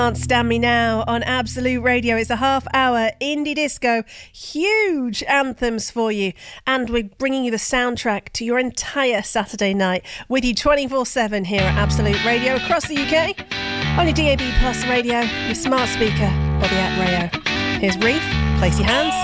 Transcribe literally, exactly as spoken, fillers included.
Can't Stand Me Now on Absolute Radio. It's a half hour indie disco, huge anthems for you, and we're bringing you the soundtrack to your entire Saturday night with you twenty-four seven here at Absolute Radio across the U K on your D A B Plus radio, your smart speaker or the app Rayo. Here's Reef, Place Your Hands.